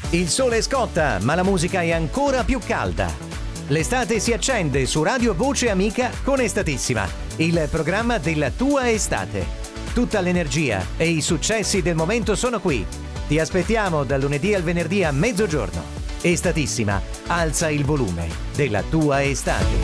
Il sole scotta, ma la musica è ancora più calda. L'estate si accende su Radio Voce Amica con Estatissima, il programma della tua estate. Tutta l'energia e i successi del momento sono qui. Ti aspettiamo dal lunedì al venerdì a mezzogiorno. Estatissima, alza il volume della tua estate.